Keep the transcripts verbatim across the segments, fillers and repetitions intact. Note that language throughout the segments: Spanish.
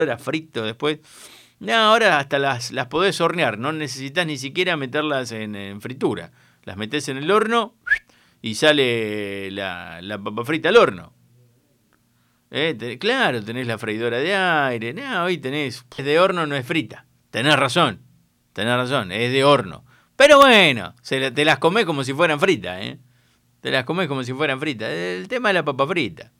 era frito después. No, ahora hasta las, las podés hornear, no necesitas ni siquiera meterlas en, en fritura. Las metés en el horno y sale la, la papa frita al horno. Eh, te, claro, tenés la freidora de aire, no, hoy tenés, es de horno, no es frita. Tenés razón, tenés razón, es de horno. Pero bueno, se, te las comés como si fueran fritas, ¿eh? Te las comés como si fueran fritas. El tema es la papa frita.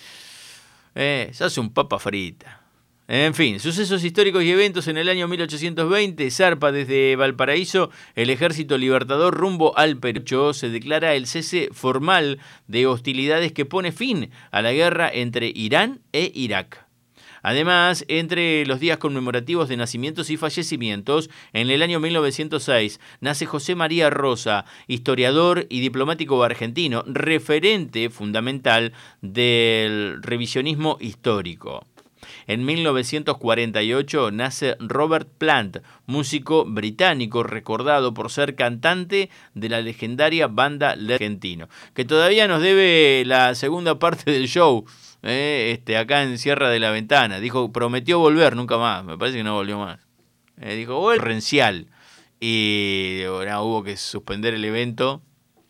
Eh, sos un papa frita. En fin, sucesos históricos y eventos. En el año mil ochocientos veinte, zarpa desde Valparaíso el Ejército Libertador rumbo al Perú. Se declara el cese formal de hostilidades que pone fin a la guerra entre Irán e Irak. Además, entre los días conmemorativos de nacimientos y fallecimientos, en el año mil novecientos seis nace José María Rosa, historiador y diplomático argentino, referente fundamental del revisionismo histórico. En mil novecientos cuarenta y ocho nace Robert Plant, músico británico recordado por ser cantante de la legendaria banda Led Argentino, que todavía nos debe la segunda parte del show, eh, este, acá en Sierra de la Ventana. Dijo, prometió volver, nunca más, me parece que no volvió más. Eh, dijo, vuelve torrencial. Y bueno, hubo que suspender el evento.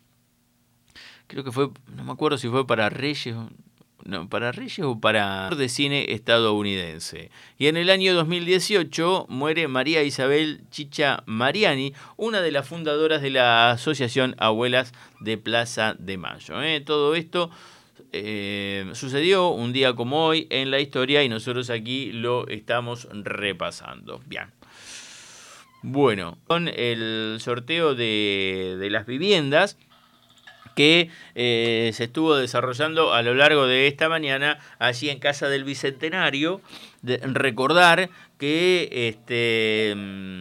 Creo que fue, no me acuerdo si fue para Reyes... No, para Reyes o para de cine estadounidense. Y en el año dos mil dieciocho muere María Isabel Chicha Mariani, una de las fundadoras de la Asociación Abuelas de Plaza de Mayo. ¿eh? Todo esto eh, sucedió un día como hoy en la historia y nosotros aquí lo estamos repasando. Bien. Bueno, con el sorteo de, de las viviendas que eh, se estuvo desarrollando a lo largo de esta mañana allí en Casa del Bicentenario. De recordar que este,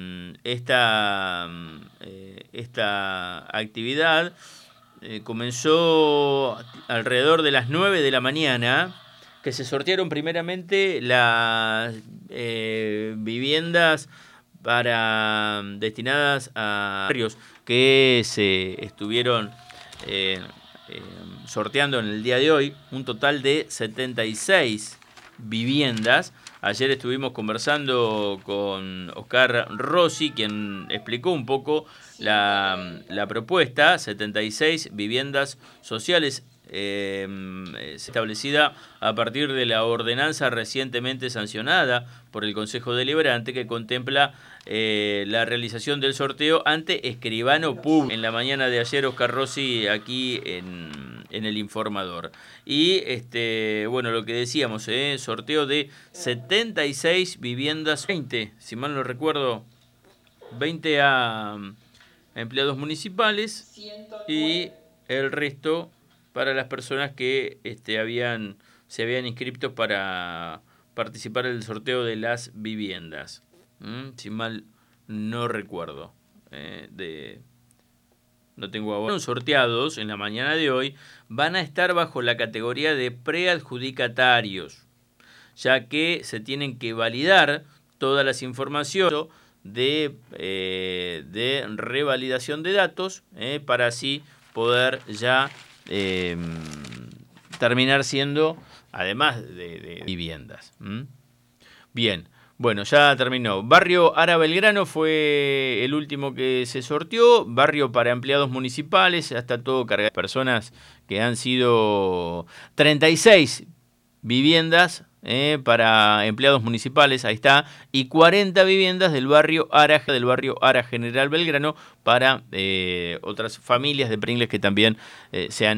esta, eh, esta actividad eh, comenzó alrededor de las nueve de la mañana, que se sortearon primeramente las eh, viviendas para destinadas a barrios que se estuvieron Eh, eh, sorteando en el día de hoy, un total de setenta y seis viviendas. Ayer estuvimos conversando con Oscar Rossi, quien explicó un poco la, la propuesta. setenta y seis viviendas sociales eh, establecida a partir de la ordenanza recientemente sancionada por el Consejo Deliberante, que contempla eh, la realización del sorteo ante escribano público. En la mañana de ayer, Oscar Rossi aquí en, en El Informador. Y este bueno, lo que decíamos, eh, sorteo de setenta y seis viviendas, veinte, si mal no recuerdo, veinte a, a empleados municipales y el resto para las personas que este, habían, se habían inscrito para participar en el sorteo de las viviendas. ¿Mm? Si mal no recuerdo. Eh, de, no tengo abonos sorteados en la mañana de hoy. Van a estar bajo la categoría de preadjudicatarios, ya que se tienen que validar todas las informaciones de, eh, de revalidación de datos eh, para así poder ya Eh, terminar siendo, además de, de viviendas. ¿Mm? Bien, bueno, ya terminó. Barrio Ara Belgrano fue el último que se sorteó. Barrio para empleados municipales, ya está todo cargado de personas que han sido treinta y seis viviendas eh, para empleados municipales, ahí está, y cuarenta viviendas del barrio Ara, del barrio Ara General Belgrano para eh, otras familias de Pringles que también eh, se han